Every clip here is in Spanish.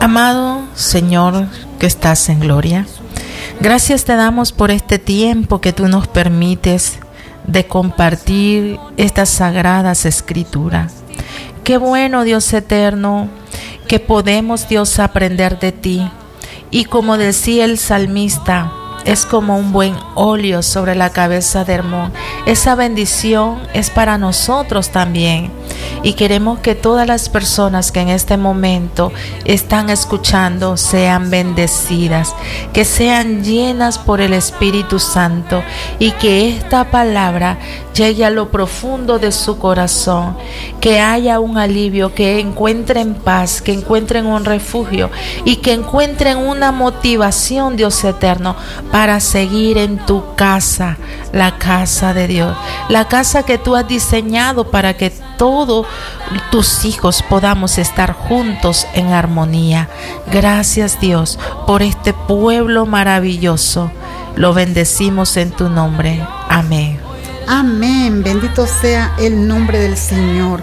Amado Señor que estás en gloria, gracias te damos por este tiempo que tú nos permites de compartir estas sagradas escrituras. Qué bueno, Dios eterno, que podemos, Dios, aprender de ti. Y como decía el salmista, es como un buen óleo sobre la cabeza de Hermón. Esa bendición es para nosotros también. Y queremos que todas las personas que en este momento están escuchando sean bendecidas, que sean llenas por el Espíritu Santo y que esta palabra llegue a lo profundo de su corazón, que haya un alivio, que encuentren paz, que encuentren un refugio y que encuentren una motivación, Dios eterno, para seguir en tu casa, la casa de Dios, la casa que tú has diseñado para que todos tus hijos podamos estar juntos en armonía. Gracias, Dios, por este pueblo maravilloso. Lo bendecimos en tu nombre. Amén. Amén, bendito sea el nombre del Señor.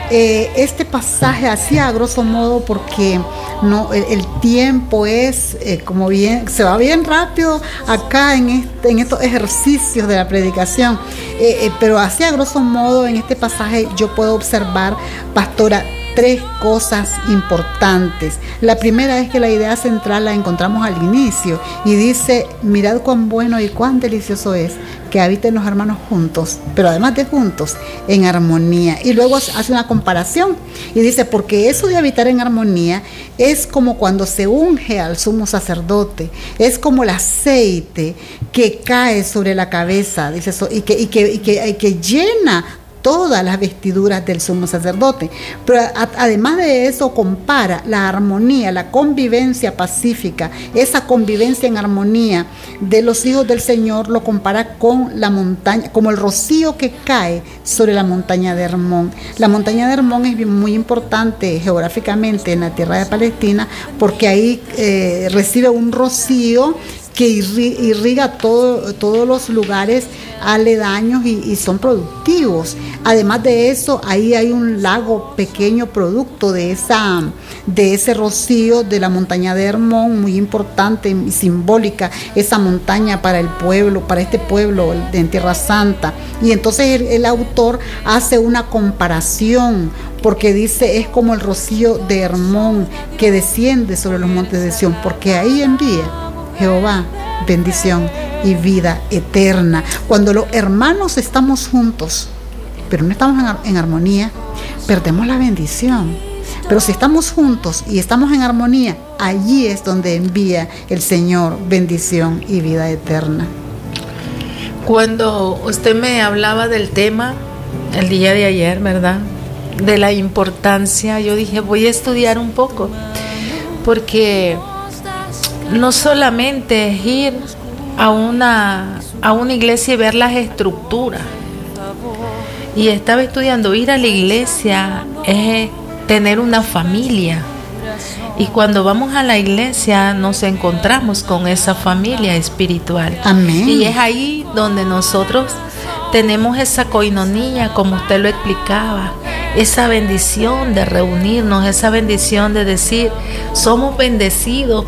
Este pasaje así a grosso modo porque no el tiempo es como bien, se va bien rápido acá en estos ejercicios de la predicación, pero así a grosso modo en este pasaje yo puedo observar, pastora, tres cosas importantes. La primera es que la idea central la encontramos al inicio y dice: mirad cuán bueno y cuán delicioso es que habiten los hermanos juntos, pero además de juntos, en armonía. Y luego hace una comparación y dice: porque eso de habitar en armonía es como cuando se unge al sumo sacerdote, es como el aceite que cae sobre la cabeza, dice eso, y que llena todas las vestiduras del sumo sacerdote. Pero además de eso compara la armonía, la convivencia pacífica, esa convivencia en armonía de los hijos del Señor, lo compara con la montaña, como el rocío que cae sobre la montaña de Hermón. La montaña de Hermón es muy importante geográficamente en la tierra de Palestina porque ahí recibe un rocío que irriga todos los lugares aledaños y son productivos. Además de eso, ahí hay un lago pequeño producto de ese rocío de la montaña de Hermón, muy importante y simbólica, esa montaña para el pueblo, para este pueblo en Tierra Santa. Y entonces el autor hace una comparación, porque dice: es como el rocío de Hermón que desciende sobre los montes de Sión, porque ahí envía Jehová bendición y vida eterna. Cuando los hermanos estamos juntos, pero no estamos en armonía, perdemos la bendición. Pero si estamos juntos y estamos en armonía, allí es donde envía el Señor bendición y vida eterna. Cuando usted me hablaba del tema el día de ayer, ¿verdad?, de la importancia, yo dije: voy a estudiar un poco, porque no solamente es ir a una iglesia y ver las estructuras. Y estaba estudiando, ir a la iglesia es tener una familia. Y cuando vamos a la iglesia nos encontramos con esa familia espiritual. Amén. Y es ahí donde nosotros tenemos esa coinonía, como usted lo explicaba, esa bendición de reunirnos, esa bendición de decir: somos bendecidos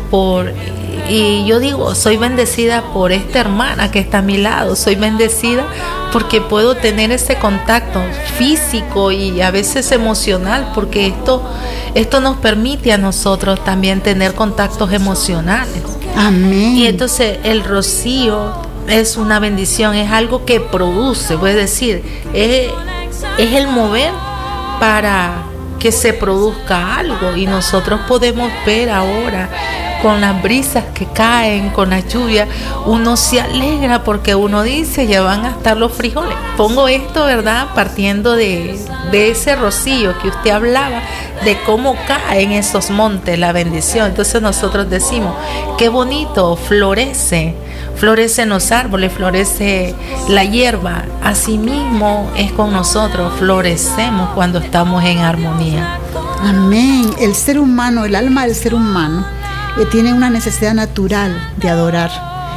y yo digo, soy bendecida por esta hermana que está a mi lado, soy bendecida porque puedo tener ese contacto físico y a veces emocional, porque esto nos permite a nosotros también tener contactos emocionales. Amén. Y entonces el rocío es una bendición, es algo que produce, voy a decir, es el mover para que se produzca algo. Y nosotros podemos ver ahora, con las brisas que caen, con la lluvia, uno se alegra porque uno dice: ya van a estar los frijoles. Pongo esto, ¿verdad?, partiendo de ese rocío que usted hablaba, de cómo cae en esos montes la bendición. Entonces nosotros decimos: qué bonito, florecen los árboles, florece la hierba. Asimismo es con nosotros, florecemos cuando estamos en armonía. Amén. El ser humano, el alma del ser humano, tiene una necesidad natural de adorar,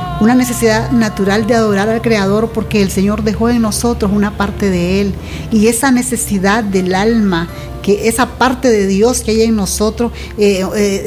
al Creador, porque el Señor dejó en nosotros una parte de Él, y esa necesidad del alma, que esa parte de Dios que hay en nosotros,